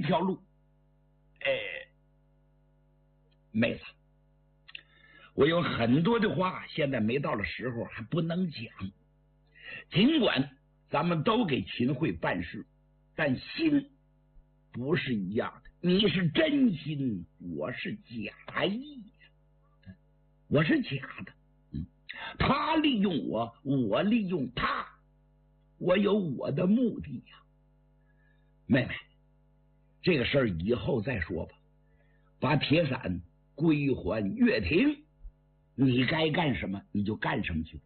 一条路。妹子，我有很多的话现在没到了时候还不能讲。尽管咱们都给秦桧办事，但心不是一样的。你是真心，我是假意呀，我是假的。他利用我，我利用他，我有我的目的呀。妹妹，这个事儿以后再说吧。把铁伞归还岳亭，你该干什么你就干什么去。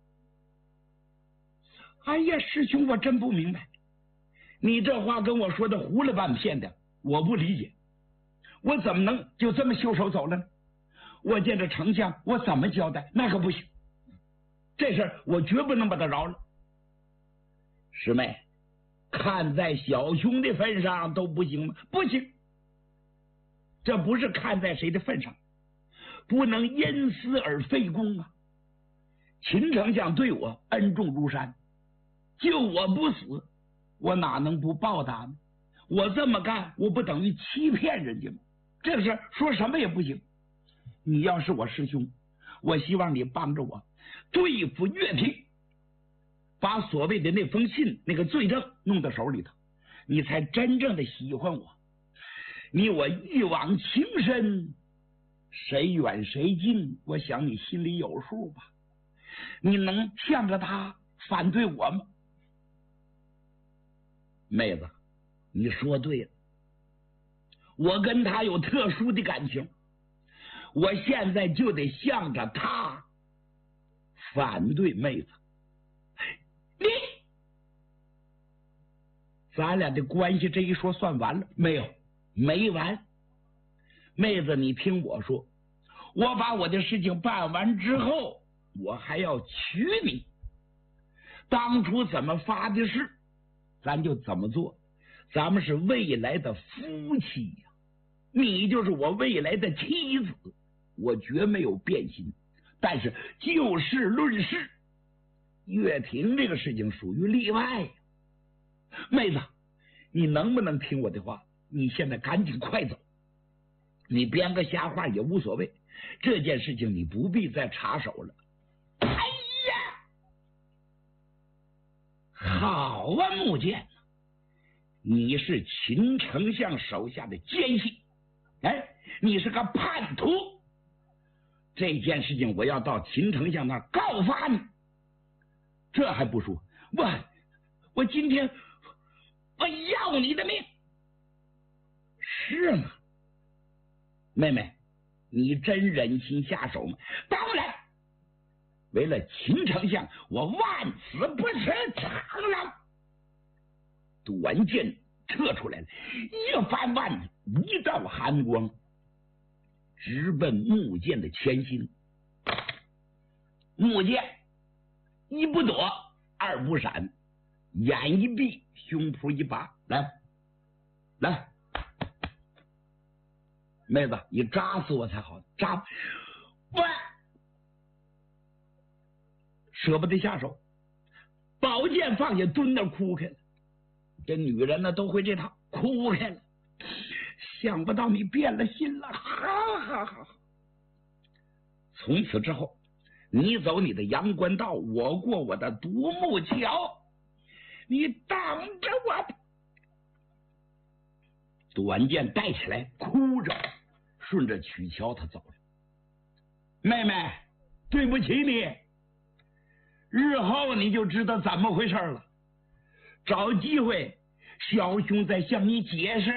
哎呀，师兄，我真不明白，你这话跟我说的胡了半片的，我不理解。我怎么能就这么袖手走了呢？我见着丞相，我怎么交代？那可不行，这事我绝不能把他饶了。师妹，看在小兄的份上都不行吗？不行，这不是看在谁的份上，不能因私而废公啊！秦丞相对我恩重如山，就我不死，我哪能不报答呢？我这么干，我不等于欺骗人家吗？这个事说什么也不行。你要是我师兄，我希望你帮着我对付岳平，把所谓的那封信那个罪证弄到手里头，你才真正的喜欢我。你我一往情深，谁远谁近，我想你心里有数吧？你能向着他反对我吗？妹子，你说对了，我跟他有特殊的感情，我现在就得向着他反对妹子。你咱俩的关系这一说算完了没有？没完。妹子，你听我说，我把我的事情办完之后，我还要娶你。当初怎么发的誓，咱就怎么做。咱们是未来的夫妻呀，你就是我未来的妻子，我绝没有变心。但是就事论事，岳亭这个事情属于例外呀。妹子，你能不能听我的话？你现在赶紧快走，你编个瞎话也无所谓，这件事情你不必再插手了。哎呀，好啊，木剑，你是秦丞相手下的奸细，你是个叛徒。这件事情我要到秦丞相那儿告发你。这还不说，我今天我要你的命。是吗？妹妹，你真忍心下手吗？当然，为了秦丞相，我万死不辞长郎。短剑撤出来了，一翻腕子，一道寒光直奔木剑的前心。木剑一不躲，二不闪，眼一闭，胸脯一拔，来，妹子，你扎死我才好，扎我舍不得下手，宝剑放下，蹲那哭开了。这女人呢都会这套，哭开了。想不到你变了心了，好。从此之后，你走你的阳关道，我过我的独木桥，你挡着我。短剑带起来，哭着顺着曲桥他走了。妹妹，对不起你，日后你就知道怎么回事了。找机会，小兄再向你解释。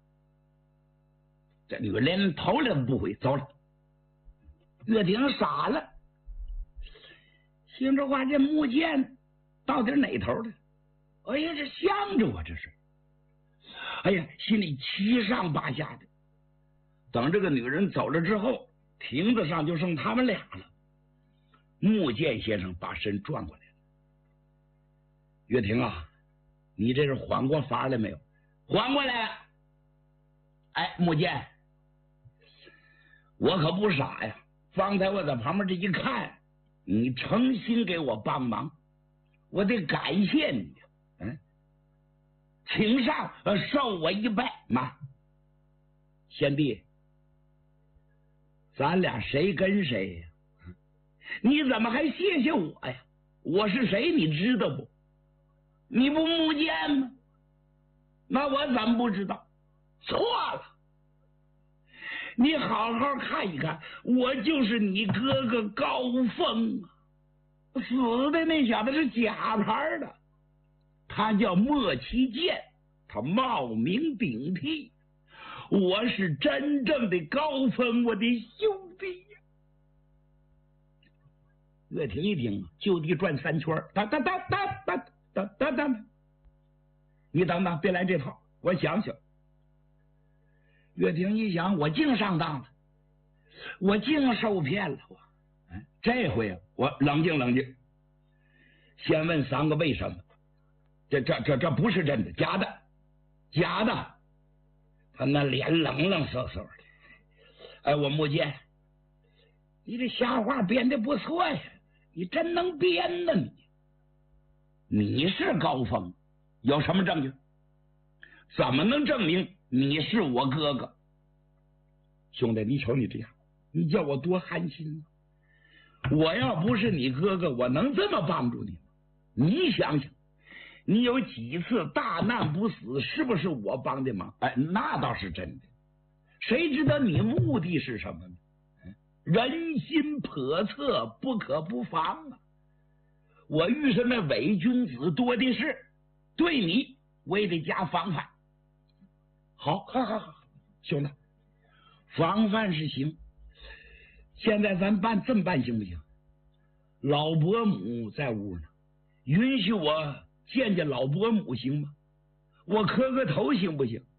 这女人连头来都不回，走了。岳亭傻了，心这话，这木剑到底哪头的？哎呀，这向着我，这是。哎呀，心里七上八下的。等这个女人走了之后，亭子上就剩他们俩了。木剑先生把身转过来了。岳亭啊，你这是缓过法来没有？缓过来了。哎，木剑，我可不傻呀，方才我在旁边这一看，你诚心给我帮忙，我得感谢你呀。 请上受我一拜。妈，贤弟，咱俩谁跟谁呀？你怎么还谢谢我呀？我是谁你知道不？你不目见吗？那我怎么不知道？错了，你好好看一看，我就是你哥哥高峰啊！死的那小子是假牌的，他叫莫其剑，他冒名顶替，我是真正的高峰，我的兄弟呀！岳霆一听，就地转3圈，等，你等等，别来这套，我想想。岳霆一想，我净上当了，我净受骗了，这回我冷静冷静，先问3个为什么。这不是真的，假的。他那脸冷冷飕飕的。哎，我目见你这瞎话编的不错呀，你真能编呢你是高峰，有什么证据？怎么能证明你是我哥哥？兄弟，你瞅你这样，你叫我多寒心啊！我要不是你哥哥，我能这么帮助你吗？你想想，你有几次大难不死，是不是我帮的忙？哎，那倒是真的。谁知道你目的是什么呢？人心叵测，不可不防啊！我遇上那伪君子多的是，对你我也得加防范。好，兄弟，防范是行。现在咱这么办行不行？老伯母在屋呢，允许我见见老伯母行吗？我磕个头行不行？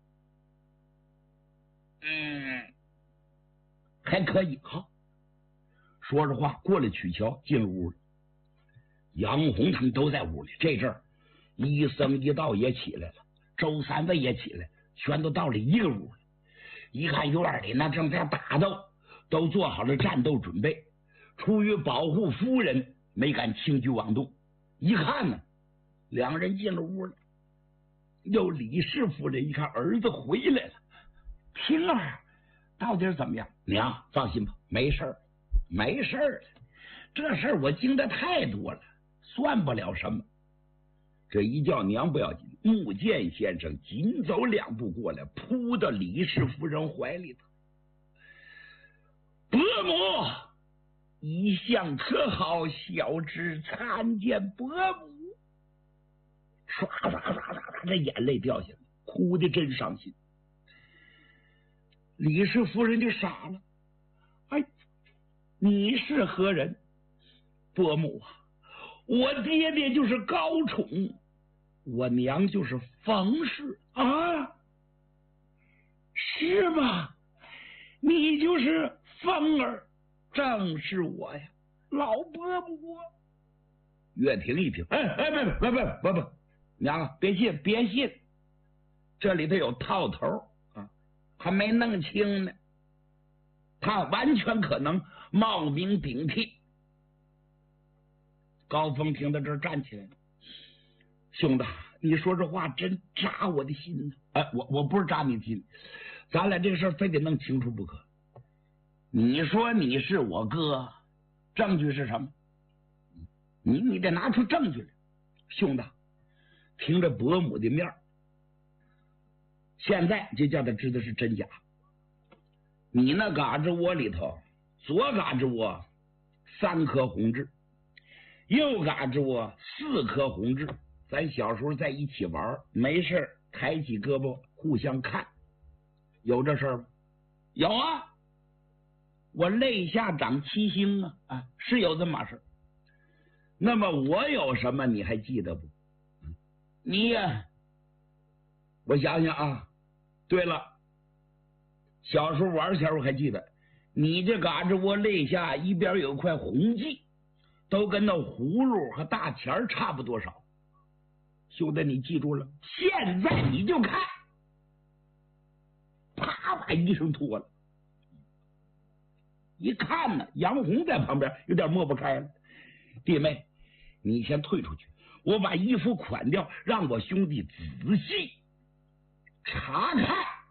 还可以。好，说着话过了曲桥，进了屋了。杨红他们都在屋里，这阵儿一僧一道也起来了，周三位也起来，全都到了一个屋了。一看院里那正在打斗，都做好了战斗准备，出于保护夫人，没敢轻举妄动。一看呢，两人进了屋了。又李氏夫人一看儿子回来了，平儿到底怎么样？娘放心吧，没事儿，没事儿了。这事儿我经的太多了，算不了什么。这一叫娘不要紧，穆剑先生紧走2步过来，扑到李氏夫人怀里头。伯母一向可好，小侄参见伯母。唰唰唰唰唰，这眼泪掉下来，哭得真伤心。李氏夫人就傻了，哎，你是何人？伯母啊，我爹爹就是高宠，我娘就是冯氏啊。是吗？你就是凤儿？正是我呀，老伯母。岳霆一听，不，娘啊，别信，这里头有套头啊，还没弄清呢。他完全可能冒名顶替。高峰听到这儿站起来了，兄弟，你说这话真扎我的心呢。哎，我不是扎你的心，咱俩这个事儿非得弄清楚不可。你说你是我哥，证据是什么？你得拿出证据来。兄弟，听着伯母的面，现在就叫他知道是真假。你那嘎吱窝里头，左嘎吱窝3颗红痣，右嘎吱窝4颗红痣。咱小时候在一起玩，没事抬起胳膊互相看，有这事儿吗？有啊，我肋下长7星啊，是有这么码事。那么我有什么你还记得不？你呀，我想想啊，对了，小时候玩前我还记得，你这嘎吱窝肋下一边有块红记，都跟那葫芦和大钱差不多少。兄弟，你记住了，现在你就看。啪把一声脱了，一看呢，杨红在旁边有点抹不开了。弟妹，你先退出去，我把衣服款掉，让我兄弟仔细查看。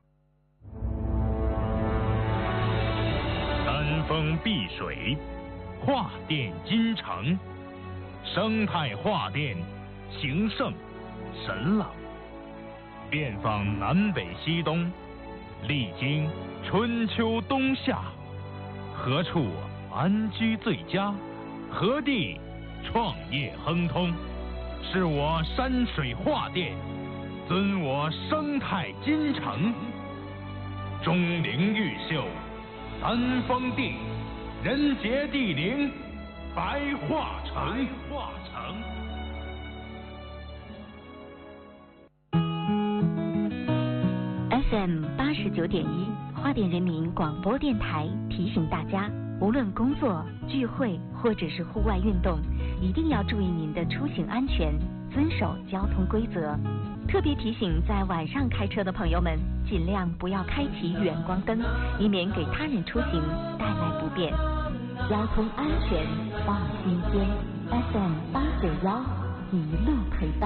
三峰碧水，画殿金城，生态画殿，形胜神朗，遍访南北西东，历经春秋冬夏，何处安居最佳？何地创业亨通？是我山水画殿，尊我生态金城，钟灵毓秀，三峰地，人杰地灵，白桦城。 FM 89.1花莲人民广播电台提醒大家，无论工作、聚会或者是户外运动，一定要注意您的出行安全，遵守交通规则。特别提醒在晚上开车的朋友们，尽量不要开启远光灯，以免给他人出行带来不便。交通安全放心间 ，FM 891一路陪伴。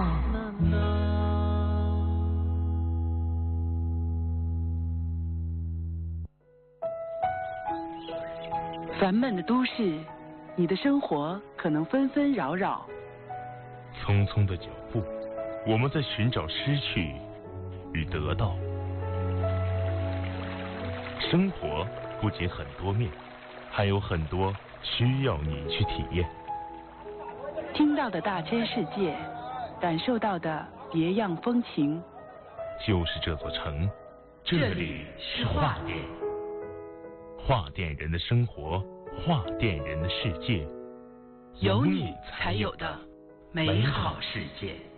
烦闷的都市，你的生活可能纷纷扰扰。 匆匆的脚步，我们在寻找失去与得到。生活不仅很多面，还有很多需要你去体验。 听到的大千世界，感受到的别样风情。 就是这座城，这里是画殿。画店人的生活，画店人的世界， 有你才有的美好世界。